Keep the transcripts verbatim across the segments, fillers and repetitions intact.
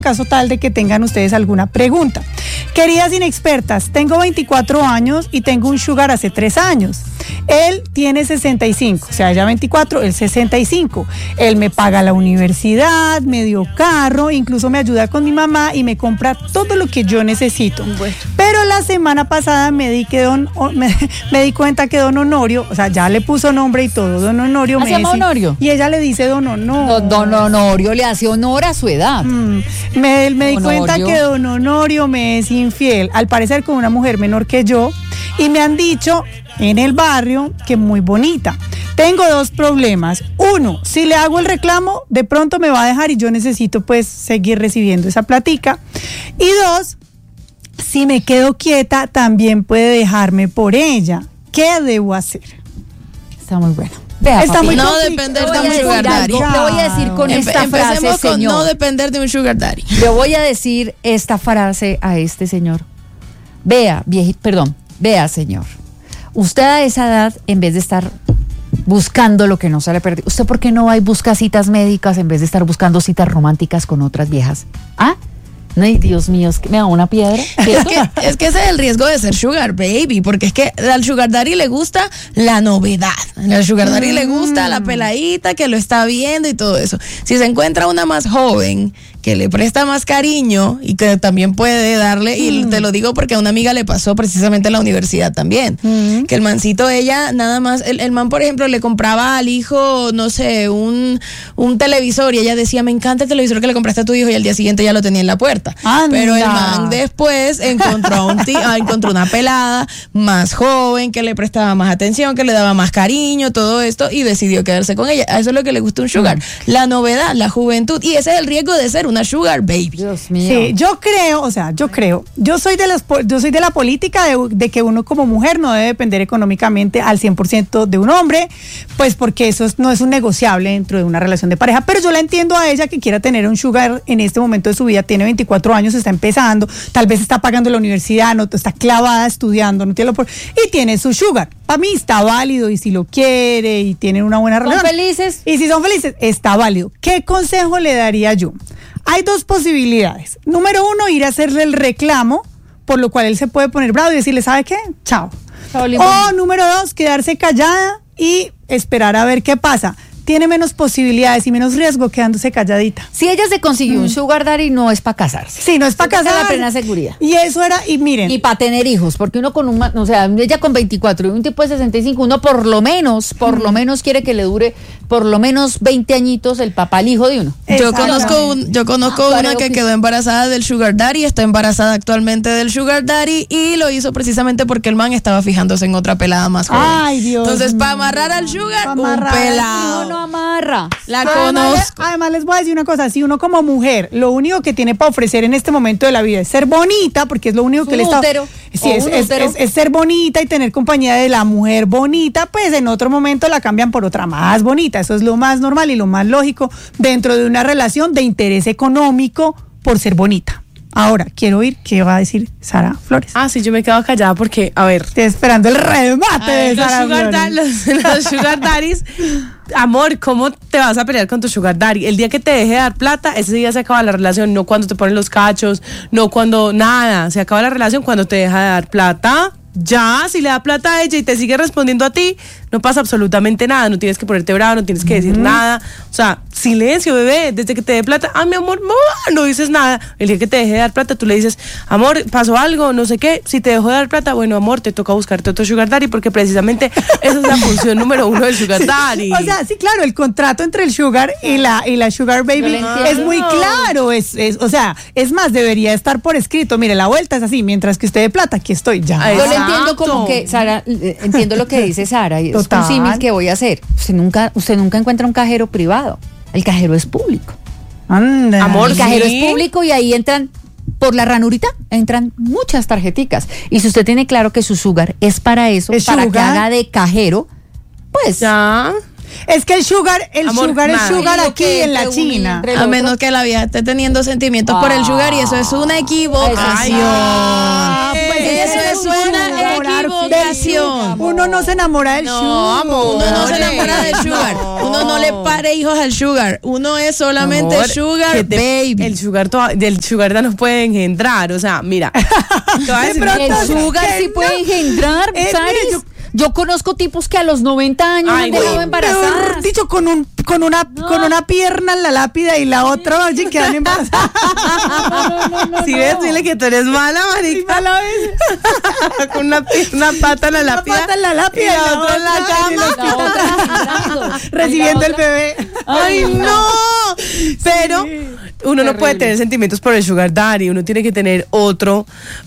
caso tal de que tengan ustedes alguna pregunta. Queridas inexpertas, tengo veinticuatro años y tengo un sugar hace tres años. Él tiene sesenta y cinco, o sea, ella veinticuatro, él sesenta y cinco. Él me paga la universidad, me dio carro, incluso me ayuda con mi mamá y me compra todo lo que yo necesito. Bueno. Pero la semana pasada me di, que don, me, me di cuenta que don Honorio, o sea, ya le puso nombre y todo, don Honorio me ¿Se llama Honorio? Y ella le dice don Honorio. No, don Honorio le hace honor a su edad. Mm, me, me di cuenta que don Honorio me es infiel, al parecer con una mujer menor que yo, y me han dicho en el barrio que muy bonita. Tengo dos problemas. Uno, si le hago el reclamo, de pronto me va a dejar y yo necesito pues seguir recibiendo esa platica. Y dos, si me quedo quieta, también puede dejarme por ella. ¿Qué debo hacer? Está muy bueno. Vea, Está muy no depender de un sugar daddy. Le voy a decir con Empe- esta frase, Empecemos con señor. no depender de un sugar daddy. Le voy a decir esta frase a este señor. Vea, viejito, perdón, vea, señor. Usted a esa edad, en vez de estar buscando lo que no se le perdió, ¿usted por qué no va y busca citas médicas en vez de estar buscando citas románticas con otras viejas? ¿Ah? Ay, Dios mío, es que me da una piedra. Es que, es que ese es el riesgo de ser sugar baby, porque es que al sugar daddy le gusta la novedad, al sugar daddy mm. le gusta la peladita que lo está viendo y todo eso. Si se encuentra una más joven que le presta más cariño y que también puede darle, mm. y te lo digo porque a una amiga le pasó precisamente en la universidad también, mm. que el mancito, ella nada más, el, el man por ejemplo le compraba al hijo, no sé, un, un televisor y ella decía, me encanta el televisor que le compraste a tu hijo, y al día siguiente ya lo tenía en la puerta. Anda. Pero el man después encontró a un tío, encontró una pelada más joven que le prestaba más atención, que le daba más cariño, todo esto, y decidió quedarse con ella. A eso es lo que le gusta un sugar, mm. la novedad, la juventud, y ese es el riesgo de ser una sugar baby. Dios mío. Sí, yo creo, o sea, yo creo, yo soy de los, yo soy de la política de, de que uno como mujer no debe depender económicamente al cien por ciento de un hombre, pues porque eso es, no es un negociable dentro de una relación de pareja, pero yo la entiendo a ella que quiera tener un sugar en este momento de su vida, tiene veinticuatro años, está empezando, tal vez está pagando la universidad, no está clavada estudiando, no tiene lo por, y tiene su sugar. Para mí está válido, y si lo quiere y tienen una buena relación. ¿Son felices? Y si son felices, está válido. ¿Qué consejo le daría yo? Hay dos posibilidades. Número uno, ir a hacerle el reclamo, por lo cual él se puede poner bravo y decirle, ¿sabe qué? Chao. Chao, o número dos, quedarse callada y esperar a ver qué pasa. Tiene menos posibilidades y menos riesgo quedándose calladita. Si ella se consiguió mm. un sugar daddy, no es para casarse. Sí, no es para casarse. la plena seguridad. Y eso era, y miren. Y para tener hijos, porque uno con un, o sea, ella con veinticuatro y un tipo de sesenta y cinco, uno por lo menos, por mm. lo menos quiere que le dure por lo menos veinte añitos el papá, el hijo de uno. Yo conozco un, yo conozco ah, una que, que quedó embarazada del sugar daddy, está embarazada actualmente del sugar daddy, y lo hizo precisamente porque el man estaba fijándose en otra pelada más joven. Ay, Dios. Entonces, para amarrar al sugar, amarrar, un pelado. No, no amarra. La además, conozco. Además, les voy a decir una cosa, si uno como mujer, lo único que tiene para ofrecer en este momento de la vida es ser bonita, porque es lo único que le está... Útero, sí, es, es, es, es ser bonita y tener compañía de la mujer bonita, pues en otro momento la cambian por otra más bonita. Eso es lo más normal y lo más lógico dentro de una relación de interés económico por ser bonita. Ahora, quiero oír qué va a decir Sara Flores. Ah, sí, yo me quedo callada porque, a ver. Estoy esperando el remate de los Sara sugar da, los, los sugar daddies. Amor, ¿cómo te vas a pelear con tu sugar daddy? El día que te deje de dar plata, ese día se acaba la relación. No cuando te ponen los cachos, no cuando nada. Se acaba la relación cuando te deja de dar plata. Ya, si le da plata a ella y te sigue respondiendo a ti, no pasa absolutamente nada. No tienes que ponerte bravo, no tienes que decir mm. nada. O sea, silencio, bebé. Desde que te dé plata, ah, mi amor, no, no dices nada. El día que te deje de dar plata, tú le dices, amor, pasó algo, no sé qué. Si te dejó de dar plata, bueno, amor, te toca buscarte otro sugar daddy, porque precisamente esa es la función número uno del sugar daddy. O sea, sí, claro, el contrato entre el sugar y la y la sugar baby es muy claro. Es, es, o sea, es más, debería estar por escrito. Mire, la vuelta es así, mientras que usted dé plata, aquí estoy, ya. Yo le entiendo como que, Sara, entiendo lo que dice Sara, y es un símil que voy a hacer. Usted nunca, usted nunca encuentra un cajero privado. El cajero es público. Anda. Amor, el cajero ¿sí? es público, y ahí entran, por la ranurita, entran muchas tarjeticas. Y si usted tiene claro que su sugar es para eso, ¿Es para sugar? que haga de cajero, pues ya. Es que el sugar, el Amor, sugar es nada. sugar aquí que en la China. A menos que la vieja esté teniendo sentimientos ah. por el sugar, y eso es una equivocación. Ah, pues Eso es una equivocación. Uno no se enamora del No, sugar. amor. Uno no se enamora del No. sugar. Uno no le pare hijos al sugar. Uno es solamente Amor, sugar que te- baby. El sugar, toda- del sugar ya no puede engendrar. O sea, mira. te voy a decir- pronto- El sugar que sí no. puede engendrar, Eh, ¿sabes? mire, yo- Yo conozco tipos que a los noventa años Ay, han dejado güey, embarazadas. Mejor dicho, con un con una con una pierna en la lápida y la otra, oye, quedan embarazadas. Si ves, dile que tú eres mala, Sí, marica. mala vez. Con una, pi- una pata en la Una lápida. pata en la lápida y la otra en la en el cama. La otra engendrando. Recibiendo Y el la otra- bebé. ¡Ay, no! Pero uno no puede Terrible. tener sentimientos por el sugar daddy. Uno tiene que tener otro.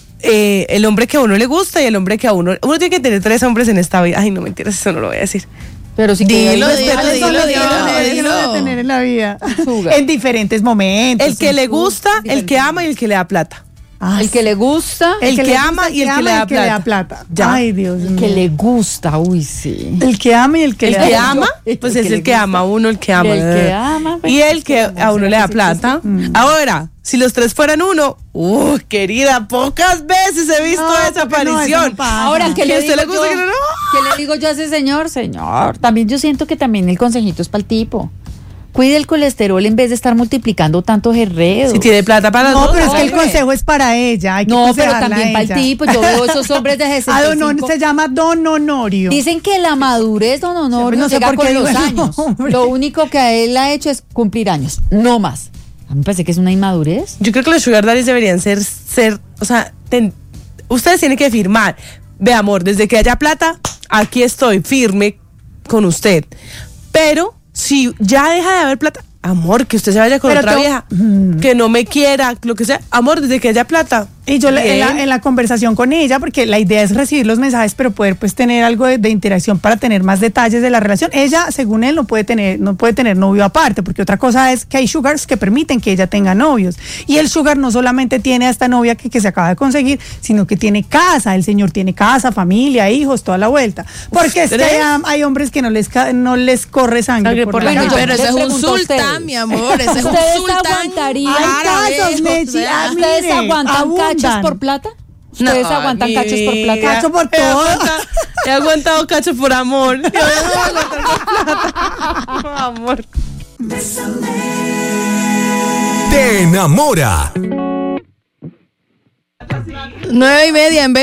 eh, el hombre que a uno le gusta y el hombre que a uno. Uno tiene que tener tres hombres en esta vida. Ay, no mentiras, eso no lo voy a decir. Pero si Dilo, que dilo, ¿Cuáles son dilo, los dilo, hombres que dilo. uno debe tener en la vida? Sugar. En diferentes momentos. El que en le su- gusta, el que ama y el que le da plata. Ah, el que le gusta, El que le ama gusta, y el que le da plata. plata. Ya. Ay, Dios el mío. que le gusta, uy, sí. El que ama y el que El le que da ama, El pues que es le el que gusta. ama a uno, el que ama. El que ama, pues, Y el que a uno le da plata. Ahora, si los tres fueran uno, uh, querida, pocas veces he visto No, esa porque no, eso aparición. no pasa. Ahora, ¿qué ¿Que le a usted digo le gusta yo? que no? No. ¿Qué le digo yo a ese señor? Señor, también yo siento que también el consejito es para el tipo. Cuide el colesterol en vez de estar multiplicando tantos herredos. Si tiene plata para No, los pero es dos, que el hombre. consejo es para ella. Hay que No, pero aconsejarla también a para el ella. tipo. Yo veo esos hombres de Ah, sesenta y don Hon- cinco. se llama Don Honorio. Dicen que la madurez, don Honorio, No sé llega por con qué los digo el años. nombre. Lo único que a él ha hecho es cumplir años, no más. A mí me parece que es una inmadurez. Yo creo que los sugar daddies deberían ser, ser o sea, ten- ustedes tienen que firmar. Ve, amor, desde que haya plata, aquí estoy firme con usted. Pero si ya deja de haber plata, amor, que usted se vaya con Pero otra tú- vieja, que no me quiera, lo que sea. Amor, desde que haya plata. Y yo le- en, Bien. la, en la conversación con ella, porque la idea es recibir los mensajes, pero poder pues tener algo de, de interacción para tener más detalles de la relación. Ella, según él, no puede tener, no puede tener novio aparte, porque otra cosa es que hay sugars que permiten que ella tenga novios. Y el sugar no solamente tiene a esta novia que, que se acaba de conseguir, sino que tiene casa. El señor tiene casa, familia, hijos, toda la vuelta. Porque es que ¿Tres? hay, hay hombres que no les ca- no les corre sangre, Sangre por, por la la cara. yo- Pero ese les es un pregunto a ustedes. sultán, mi amor. Ese es un ¿Ustedes sultán. aguantarían? Hay árabe, casos, o Mechi, sea, ah, ¿Ustedes mire, aguantan abundan. cachos por plata? ¿Ustedes No, aguantan cachos por plata? amiga. Cacho por He todo. aguantado- He aguantado cacho por amor. Y ahora no voy a aguantar por plata. Amor. Te enamora. Nueve y media en